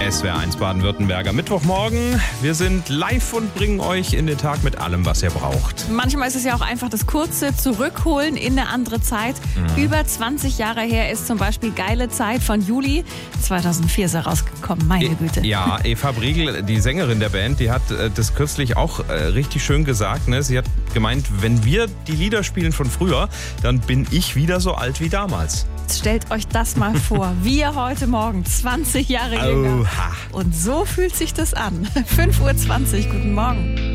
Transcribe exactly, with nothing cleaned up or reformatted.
S W R eins Baden-Württemberger Mittwochmorgen. Wir sind live und bringen euch in den Tag mit allem, was ihr braucht. Manchmal ist es ja auch einfach das kurze Zurückholen in eine andere Zeit. Mhm. Über zwanzig Jahre her ist zum Beispiel Geile Zeit von Juli zweitausendvier so rausgekommen. Meine e- Güte. Ja, Eva Briegel, die Sängerin der Band, die hat äh, das kürzlich auch äh, richtig schön gesagt. Ne? Sie hat gemeint, wenn wir die Lieder spielen von früher, dann bin ich wieder so alt wie damals. Stellt euch das mal vor. Wir heute Morgen, zwanzig Jahre jünger. Oha. Und so fühlt sich das an. fünf Uhr zwanzig, guten Morgen.